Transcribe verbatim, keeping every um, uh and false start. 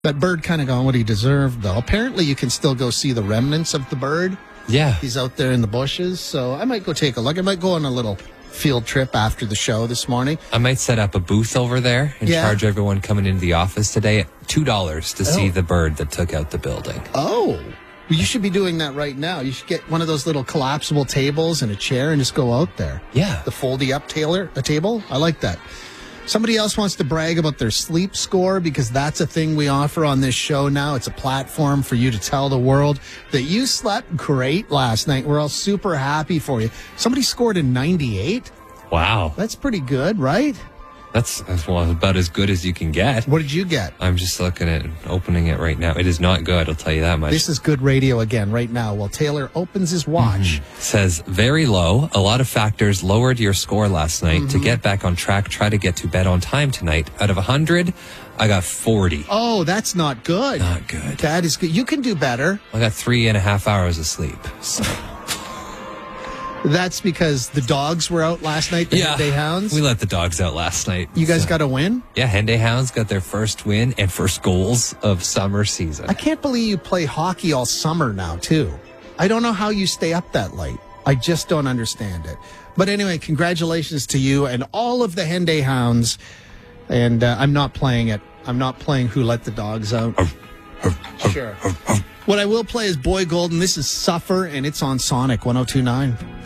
That bird kind of got what he deserved, though. Apparently, you can still go see the remnants of the bird. Yeah. He's out there in the bushes, so I might go take a look. I might go on a little field trip after the show this morning. I might set up a booth over there and Yeah. charge everyone coming into the office today two dollars to see Oh. the bird that took out the building. Oh, well, you should be doing that right now. You should get one of those little collapsible tables and a chair and just go out there. Yeah. The foldy up tailor, a table. I like that. Somebody else wants to brag about their sleep score because that's a thing we offer on this show now. It's a platform for you to tell the world that you slept great last night. We're all super happy for you. Somebody scored a ninety-eight. Wow. That's pretty good, right? That's, that's well, about as good as you can get. What did you get? I'm just looking at it, opening it right now. It is not good, I'll tell you that much. This is good radio again right now while Taylor opens his watch. It says very low. A lot of factors lowered your score last night. To get back on track, try to get to bed on time tonight. Out of one hundred, I got forty. Oh, that's not good. Not good. That is good. You can do better. I got three and a half hours of sleep. So, That's because the dogs were out last night, the yeah, Henday Hounds. we let the dogs out last night. You guys So, got a win? yeah, Henday Hounds got their first win and first goals of summer season. I can't believe you play hockey all summer now, too. I don't know how you stay up that late. I just don't understand it. But anyway, congratulations to you and all of the Henday Hounds. And uh, I'm not playing it. I'm not playing Who Let the Dogs Out. Sure. What I will play is Boy Golden. This is Suffer, and it's on Sonic one oh two point nine.